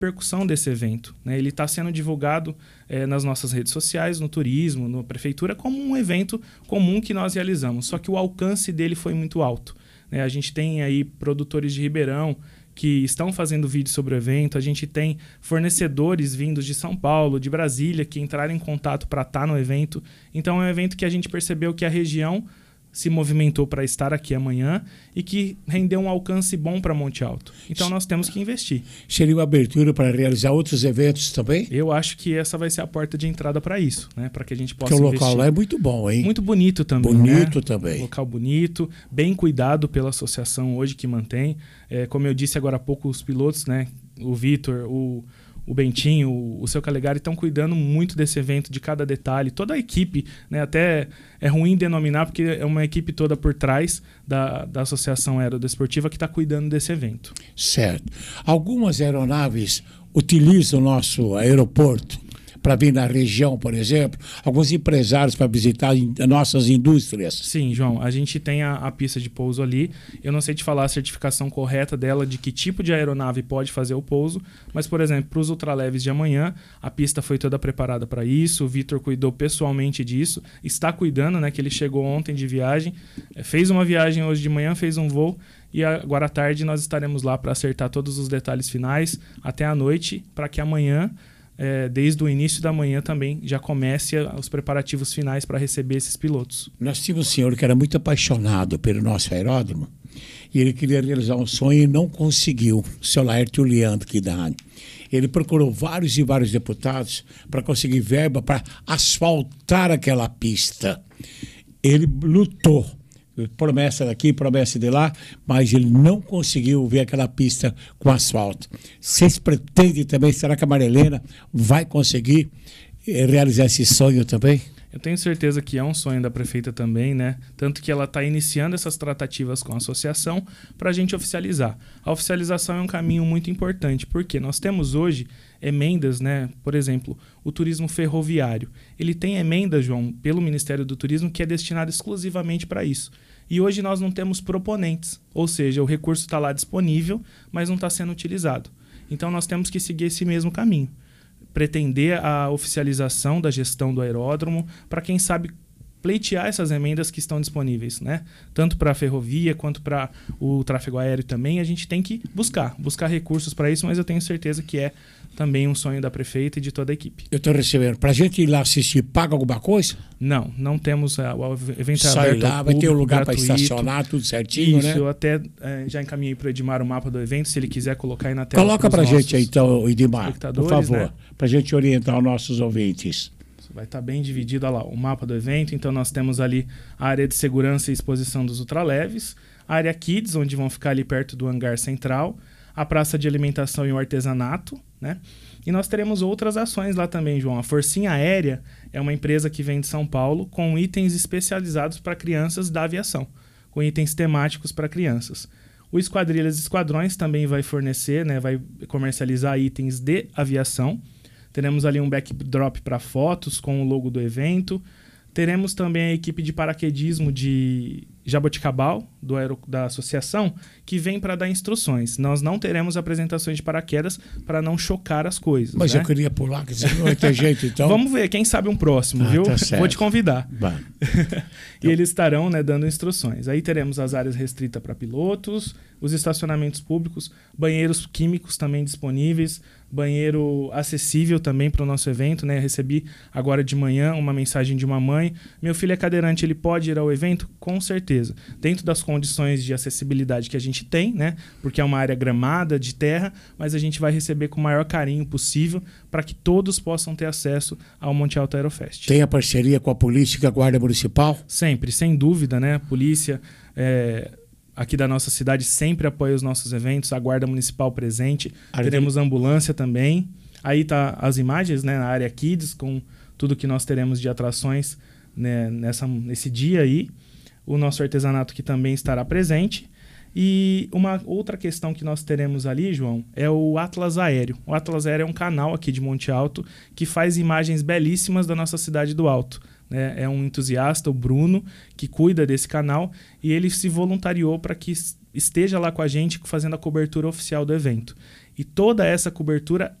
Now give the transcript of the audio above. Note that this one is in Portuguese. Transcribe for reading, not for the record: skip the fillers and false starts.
repercussão desse evento, né? Ele está sendo divulgado nas nossas redes sociais, no turismo, na prefeitura, como um evento comum que nós realizamos. Só que o alcance dele foi muito alto, né? A gente tem aí produtores de Ribeirão que estão fazendo vídeos sobre o evento, a gente tem fornecedores vindos de São Paulo, de Brasília, que entraram em contato para estar no evento. Então é um evento que a gente percebeu que a região se movimentou para estar aqui amanhã e que rendeu um alcance bom para Monte Alto. Então nós temos que investir. Seria uma abertura para realizar outros eventos também? Eu acho que essa vai ser a porta de entrada para isso, né? Para que a gente possa investir. Porque o local lá é muito bom, hein? Muito bonito também. Bonito, né? Também. Um local bonito, bem cuidado pela associação hoje que mantém. Como eu disse agora há pouco, os pilotos, né? O Vitor, o Bentinho, o seu Calegari estão cuidando muito desse evento, de cada detalhe. Toda a equipe, né? Até é ruim denominar, porque é uma equipe toda por trás da Associação Aerodesportiva que está cuidando desse evento. Certo. Algumas aeronaves utilizam o nosso aeroporto para vir na região, por exemplo, alguns empresários para visitar nossas indústrias. Sim, João, a gente tem a pista de pouso ali. Eu não sei te falar a certificação correta dela, de que tipo de aeronave pode fazer o pouso, mas, por exemplo, para os ultraleves de amanhã, a pista foi toda preparada para isso, o Vitor cuidou pessoalmente disso, está cuidando, né, que ele chegou ontem de viagem, fez uma viagem hoje de manhã, fez um voo, e agora à tarde nós estaremos lá para acertar todos os detalhes finais até a noite, para que amanhã, desde o início da manhã também já comece os preparativos finais para receber esses pilotos. Nós tínhamos um senhor que era muito apaixonado pelo nosso aeródromo e ele queria realizar um sonho e não conseguiu, o seu Laércio Leandro aqui da rádio. Ele procurou vários e vários deputados para conseguir verba para asfaltar aquela pista. Ele lutou. Promessa daqui, promessa de lá, mas ele não conseguiu ver aquela pista com asfalto. Vocês pretendem também, será que a Marilena vai conseguir realizar esse sonho também? Eu tenho certeza que é um sonho da prefeita também, né? Tanto que ela está iniciando essas tratativas com a associação para a gente oficializar. A oficialização é um caminho muito importante, porque nós temos hoje emendas, né? Por exemplo, o turismo ferroviário. Ele tem emenda, João, pelo Ministério do Turismo, que é destinado exclusivamente para isso. E hoje nós não temos proponentes, ou seja, o recurso está lá disponível, mas não está sendo utilizado. Então nós temos que seguir esse mesmo caminho. Pretender a oficialização da gestão do aeródromo para, quem sabe, pleitear essas emendas que estão disponíveis, né? Tanto para a ferrovia quanto para o tráfego aéreo também. A gente tem que buscar recursos para isso, mas eu tenho certeza que é também um sonho da prefeita e de toda a equipe. Eu estou recebendo. Para a gente ir lá assistir, paga alguma coisa? Não temos. O evento é aberto lá, vai ter um lugar para estacionar, tudo certinho, isso, né? Eu até já encaminhei para o Edmar o mapa do evento, se ele quiser colocar aí na tela. Coloca para a gente aí, então, Edmar, por favor, né? Para a gente orientar os nossos ouvintes. Vai estar bem dividido, olha lá, o mapa do evento. Então nós temos ali a área de segurança e exposição dos ultraleves, a área Kids, onde vão ficar ali perto do hangar central, a praça de alimentação e o artesanato, né? E nós teremos outras ações lá também, João. A Forcinha Aérea é uma empresa que vem de São Paulo com itens especializados para crianças da aviação, com itens temáticos para crianças. O Esquadrilhas e Esquadrões também vai fornecer, né, vai comercializar itens de aviação. Teremos ali um backdrop para fotos com o logo do evento. Teremos também a equipe de paraquedismo de Jaboticabal, da associação, que vem para dar instruções. Nós não teremos apresentações de paraquedas para não chocar as coisas. Mas né? Eu queria pular, que não vai ter jeito, então. Vamos ver, quem sabe um próximo, viu? Tá certo. Vou te convidar. E Então... eles estarão, né, dando instruções. Aí teremos as áreas restritas para pilotos, os estacionamentos públicos, banheiros químicos também disponíveis, banheiro acessível também para o nosso evento, né? Recebi agora de manhã uma mensagem de uma mãe: meu filho é cadeirante, ele pode ir ao evento? Com certeza. Dentro das condições de acessibilidade que a gente tem, né? Porque é uma área gramada, de terra, mas a gente vai receber com o maior carinho possível para que todos possam ter acesso ao Monte Alto Aerofest. Tem a parceria com a polícia e a Guarda Municipal? Sempre, sem dúvida, né? A polícia aqui da nossa cidade sempre apoia os nossos eventos, a Guarda Municipal presente, teremos ambulância também. Aí tá as imagens, né, na área Kids, com tudo que nós teremos de atrações, né, nesse dia aí. O nosso artesanato que também estará presente. E uma outra questão que nós teremos ali, João, é o Atlas Aéreo. O Atlas Aéreo é um canal aqui de Monte Alto que faz imagens belíssimas da nossa cidade do Alto. É um entusiasta, o Bruno, que cuida desse canal, e ele se voluntariou para que esteja lá com a gente fazendo a cobertura oficial do evento. E toda essa cobertura